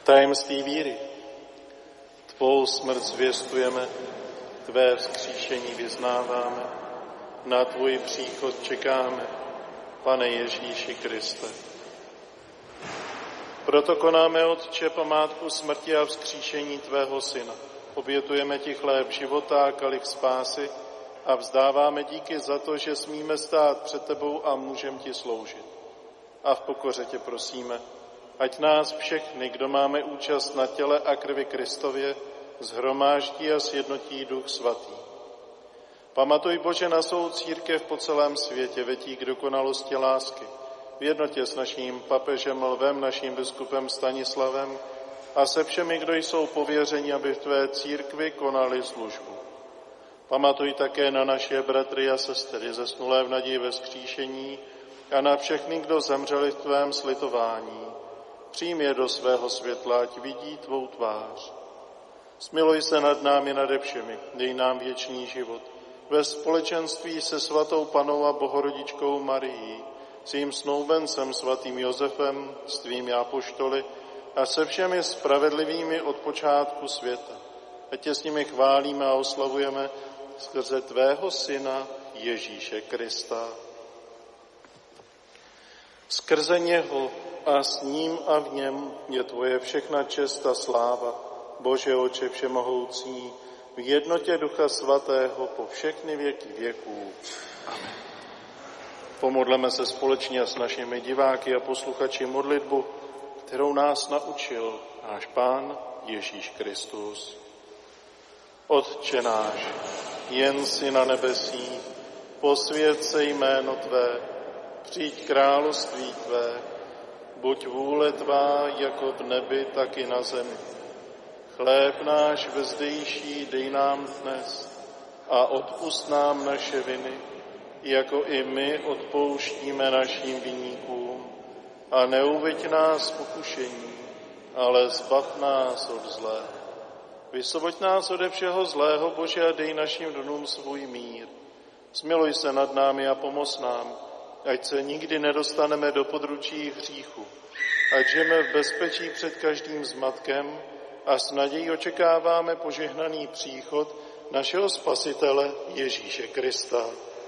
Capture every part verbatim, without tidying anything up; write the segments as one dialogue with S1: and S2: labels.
S1: Tajemství víry. Tvou smrt zvěstujeme, tvé vzkříšení vyznáváme, na tvůj příchod čekáme, Pane Ježíši Kriste. Proto konáme, Otče, památku smrti a vzkříšení tvého Syna. Obětujeme ti chléb života a kalich spásy a vzdáváme díky za to, že smíme stát před tebou a můžeme ti sloužit. A v pokoře tě prosíme, ať nás všechny, kdo máme účast na těle a krvi Kristově, shromáždí a sjednotí Duch Svatý. Pamatuj, Bože, na svou církev po celém světě, vedí k dokonalosti lásky, v jednotě s naším papežem Lvem, naším biskupem Stanislavem a se všemi, kdo jsou pověřeni, aby v tvé církvi konali službu. Pamatuj také na naše bratry a sestry zesnulé v naději ve vzkříšení a na všechny, kdo zemřeli v tvém slitování. Přijm je do svého světla, ať vidí tvou tvář. Smiluj se nad námi nade všemi, dej nám věčný život. Ve společenství se svatou Pannou a Bohorodičkou Marií, s jím snoubencem svatým Josefem, s tvými apoštoly a se všemi spravedlivými od počátku světa. Ať tě s nimi chválíme a oslavujeme skrze tvého Syna Ježíše Krista. Skrze něho a s ním a v něm je tvoje všechna čest a sláva, Bože Otče všemohoucí, v jednotě Ducha Svatého po všechny věky věků. Amen. Pomodleme se společně s našimi diváky a posluchači modlitbu, kterou nás naučil náš Pán Ježíš Kristus. Otče náš, jen si na nebesích, posvěť se jméno tvé, přijď království tvé, buď vůle tvá jako v nebi, tak i na zemi. Chléb náš vezdejší dej nám dnes a odpusť nám naše viny, jako i my odpouštíme našim viníkům. A neuveď nás pokušení, ale zbav nás od zlého. Vysvoboď nás ode všeho zlého, Bože, a dej našim domům svůj mír. Smiluj se nad námi a pomoz nám, ať se nikdy nedostaneme do područí hříchu, ať žijeme v bezpečí před každým zmatkem a s nadějí očekáváme požehnaný příchod našeho Spasitele Ježíše Krista.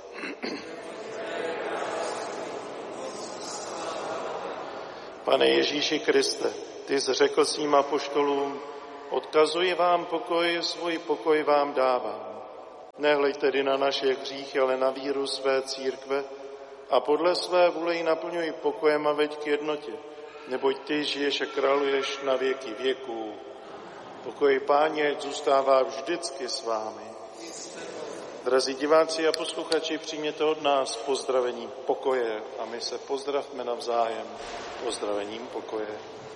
S1: Pane Ježíši Kriste, ty jsi řekl svým apoštolům, odkazuji vám pokoj, svůj pokoj vám dávám. Nehleď tedy na naše hříchy, ale na víru své církve a podle své vůle ji naplňuj pokojem a veď k jednotě, neboť ty žiješ a králuješ na věky věků. Pokoj Páně, ať zůstává vždycky s vámi. Drazí diváci a posluchači, přijměte od nás pozdravení pokoje a my se pozdravme navzájem pozdravením pokoje.